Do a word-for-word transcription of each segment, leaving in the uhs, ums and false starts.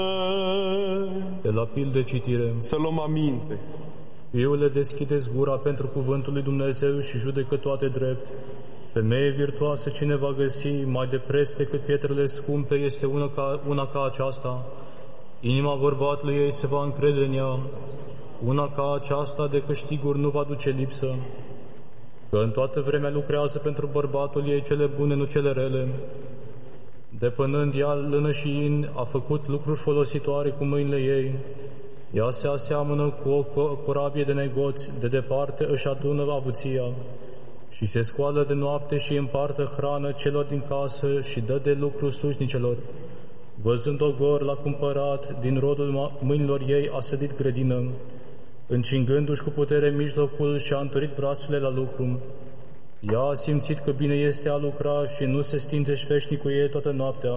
De la pilde citire. Să luăm aminte. Fiule, deschideți gura pentru cuvântul lui Dumnezeu și judecă toate drept. Femeie virtuoasă cine va găsi, mai de preț decât pietrele scumpe este una ca, una ca aceasta. Inima bărbatului ei se va încrede în ea. Una ca aceasta de câștiguri nu va duce lipsă. Că în toată vremea lucrează pentru bărbatul ei cele bune, nu cele rele. Depănând ea lână și in, a făcut lucruri folositoare cu mâinile ei. Ea se aseamănă cu o corabie de negoți, de departe își adună avuția și se scoală de noapte și împartă hrană celor din casă și dă de lucru slujnicelor. Văzând o gor l-a cumpărat, din rodul mâinilor ei a sădit grădină, încingându-și cu putere mijlocul și a întărit brațele la lucru. Ea a simțit că bine este a lucra și nu se stinge șveșnic cu ei toată noaptea.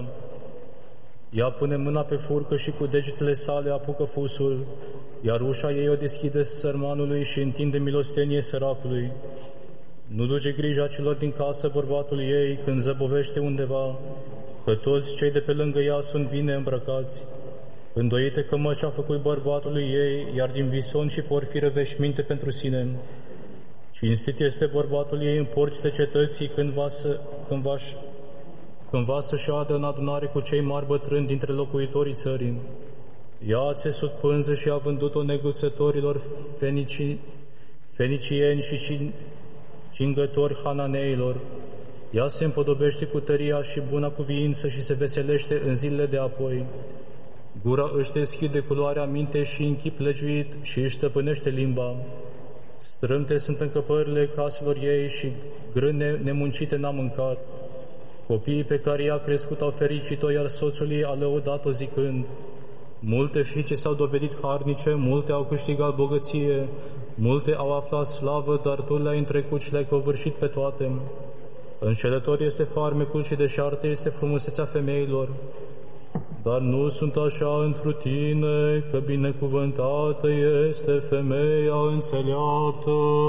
Ea pune mâna pe furcă și cu degetele sale apucă fusul, iar ușa ei o deschide sărmanului și întinde milostenie săracului. Nu duce grija celor din casă bărbatul ei când zăbovește undeva, că toți cei de pe lângă ea sunt bine îmbrăcați. Îndoite că mășa a făcut bărbatului ei, iar din vison și porfiră veșminte pentru sine. Cinstit este bărbatul ei în porțile cetății când va să, când va, când va să șadă în adunare cu cei mari bătrâni dintre locuitorii țării. Ea a țesut pânză și a vândut-o neguțătorilor fenici, fenicieni și cingători hananeilor. Ea se împodobește cu tăria și buna cuviință și se veselește în zilele de apoi. Gura își deschide culoarea minte și în chip legiuit și își stăpânește limba. Strâmte sunt încăpările caselor ei și grâne nemuncite n-a mâncat. Copiii pe care i-a crescut au fericit-o, iar soțul ei a lăudat-o zicând: multe fiice s-au dovedit harnice, multe au câștigat bogăție, multe au aflat slavă, dar tu le-ai întrecut și le-ai covârșit pe toate. Înșelător este farmecul și deșartă este frumusețea femeilor. Dar nu sunt așa întru tine, că binecuvântată este femeia înțeleaptă.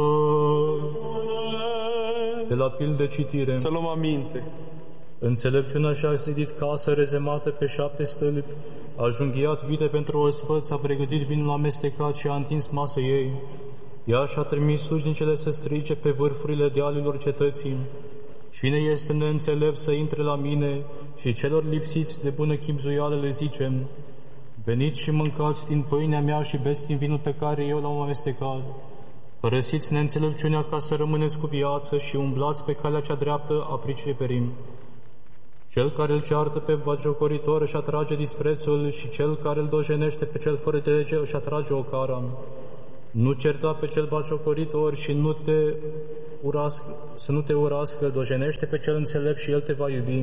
De la pilde citire. Să luăm aminte. Înțelepciunea și-a zidit casă rezemată pe șapte stâlpi, a junghiat vite pentru ospăți, a pregătit vinul amestecat și a întins masă ei. Ea și-a trimis slujnicele să strige pe vârfurile dealurilor cetății: cine este neînțelept să intre la mine? Și celor lipsiți de bună chibzuială le zicem: veniți și mâncați din pâinea mea și beți din vinul pe care eu l-am amestecat. Părăsiți neînțelepciunea ca să rămâneți cu viață și umblați pe calea cea dreaptă a priceperii. Cel care îl ceartă pe batjocoritor își atrage disprețul și cel care îl dojenește pe cel fără de lege își atrage o cara. Nu certa pe cel batjocoritor și nu te urască, să nu te urască, dojenește pe cel înțelept și el te va iubi.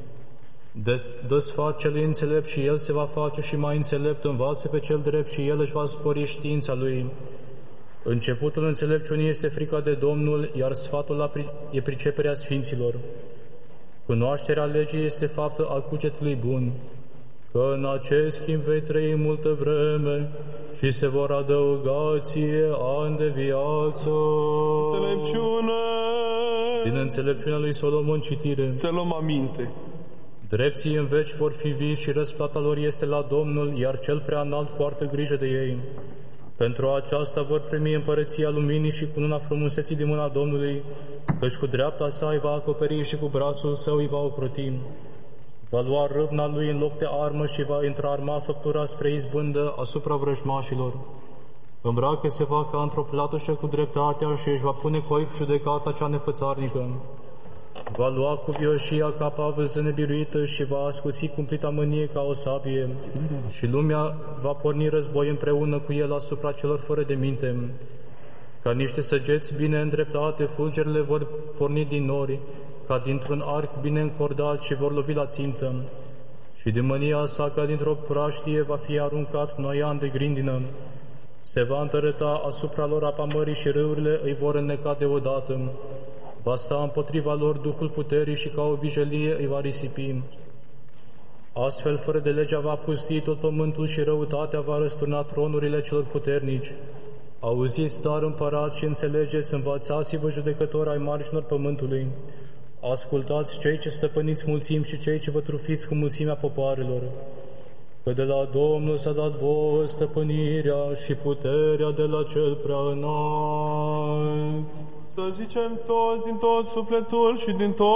Dă sfat celui înțelept și el se va face și mai înțelept, învață pe cel drept și el își va spori știința lui. Începutul înțelepciunii este frica de Domnul, iar sfatul e priceperea sfinților. Cunoașterea legii este faptă a cugetului bun, că în acest schimb vei trăi multă vreme și se vor adăuga ție ani de viață. Înțelepciune! Din înțelepciunea lui Solomon citire. Să luăm aminte. Drepții în veci vor fi vii și răsplata lor este la Domnul, iar cel prea înalt poartă grijă de ei. Pentru aceasta vor primi împărăția luminii și cununa frumuseții din mâna Domnului, căci cu dreapta sa îi va acoperi și cu brațul său îi va ocroti. Va lua râvna lui în loc de armă și va întrarma făptura spre izbândă asupra vrăjmașilor. Îmbracă se va ca într-o platușă cu dreptatea și își va pune coif judecata cea nefățarnică. Va lua cu vioșia capa văză nebiruită și va ascuți cumplita mânie ca o sabie. Și lumea va porni război împreună cu el asupra celor fără de minte. Ca niște săgeți bine îndreptate, fulgerile vor porni din nori, ca dintr-un arc bine încordat și vor lovi la țintă. Și de mânia sa ca dintr-o praștie va fi aruncat noian de grindină. Se va întărăta asupra lor apa mării și râurile îi vor înneca deodată. Va sta împotriva lor duhul puterii și ca o vijelie îi va risipi. Astfel, fără de legea va pusti tot pământul și răutatea va răsturna tronurile celor puternici. Auziți, dar împărați și înțelegeți, învățați-vă judecători ai marginilor pământului. Ascultați cei ce stăpâniți mulțimi și cei ce vă trufiți cu mulțimea popoarelor. că de la Domnul s-a dat vouă stăpânirea și puterea de la Cel prea înalt. Să zicem toți din tot sufletul și din tot